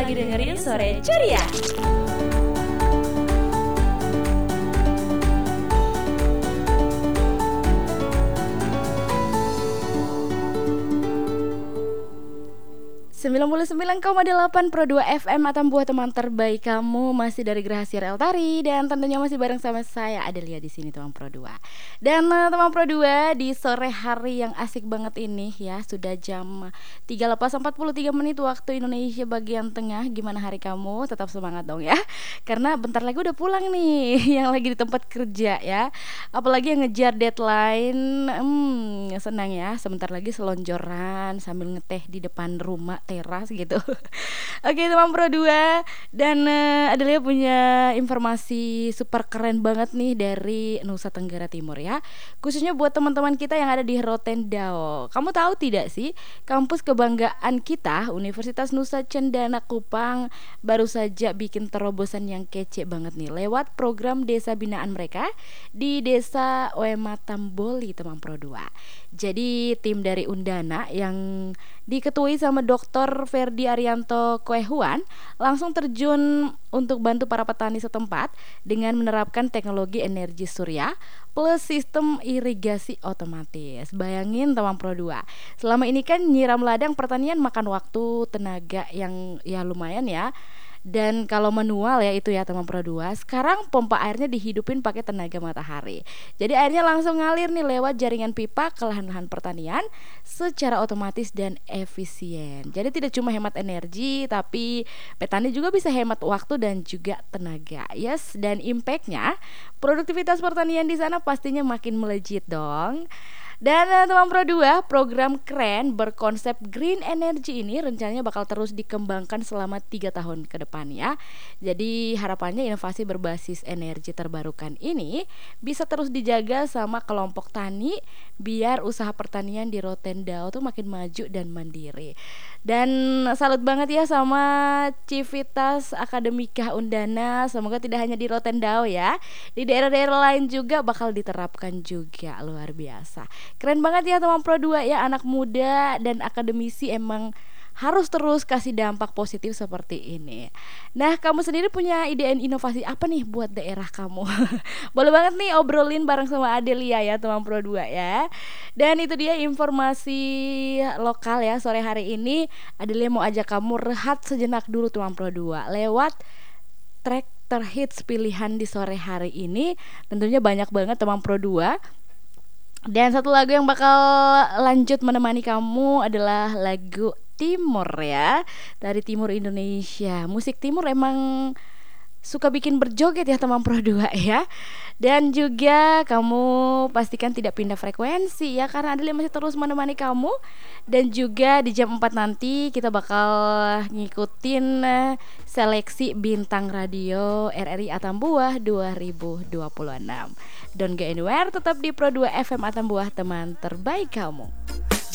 lagi dengerin Sore Ceria. Sembilan 99,8 Pro 2 FM Atambua, teman terbaik kamu, masih dari Gracia Reltari dan tentunya masih bareng sama saya Adelia di sini, teman Pro 2. Dan teman Pro 2, di sore hari yang asik banget ini ya, sudah jam 3:43 waktu Indonesia bagian tengah. Gimana hari kamu? Tetap semangat dong ya. Karena bentar lagi udah pulang nih yang lagi di tempat kerja ya. Apalagi yang ngejar deadline. Senang ya, sebentar lagi selonjoran sambil ngeteh di depan rumah teras gitu. Oke teman Pro 2, dan Adelia punya informasi super keren banget nih dari Nusa Tenggara Timur ya. Khususnya buat teman-teman kita yang ada di Rotendao. Kamu tahu tidak sih, kampus kebanggaan kita Universitas Nusa Cendana Kupang baru saja bikin terobosan yang kece banget nih lewat program desa binaan mereka di Desa Oema Tamboli, teman Pro 2. Jadi tim dari Undana yang diketuai sama Dr. Ferdi Arianto Koehuan langsung terjun untuk bantu para petani setempat dengan menerapkan teknologi energi surya plus sistem irigasi otomatis. Bayangin teman Pro 2, selama ini kan nyiram ladang pertanian makan waktu, tenaga yang ya lumayan ya. Dan kalau manual ya itu ya teman Pro 2, sekarang pompa airnya dihidupin pakai tenaga matahari. Jadi airnya langsung ngalir nih lewat jaringan pipa ke lahan-lahan pertanian secara otomatis dan efisien. Jadi tidak cuma hemat energi, tapi petani juga bisa hemat waktu dan juga tenaga. Yes, dan impactnya produktivitas pertanian di sana pastinya makin melejit dong. Dan teman Pro 2, program keren berkonsep green energy ini rencananya bakal terus dikembangkan selama 3 tahun ke depan ya. Jadi harapannya inovasi berbasis energi terbarukan ini bisa terus dijaga sama kelompok tani biar usaha pertanian di Rotendao tuh makin maju dan mandiri. Dan salut banget ya sama Civitas Akademika Undana. Semoga tidak hanya di Rotendao ya, di daerah-daerah lain juga bakal diterapkan juga. Luar biasa. Keren banget ya teman Pro 2 ya, anak muda dan akademisi emang harus terus kasih dampak positif seperti ini. Nah, kamu sendiri punya ide dan inovasi apa nih buat daerah kamu? Boleh banget nih obrolin bareng sama Adelia ya teman Pro 2 ya. Dan itu dia informasi lokal ya sore hari ini. Adelia mau ajak kamu rehat sejenak dulu teman Pro 2 lewat track terhits pilihan di sore hari ini. Tentunya banyak banget teman Pro 2. Dan satu lagu yang bakal lanjut menemani kamu adalah lagu Timur ya, dari Timur Indonesia. Musik Timur emang suka bikin berjoget ya teman Pro 2 ya. Dan juga kamu pastikan tidak pindah frekuensi ya, karena Adelia masih terus menemani kamu. Dan juga di jam 4 nanti kita bakal ngikutin seleksi bintang radio RRI Atambua 2026. Don't go anywhere, tetap di Pro 2 FM Atambua, teman terbaik kamu.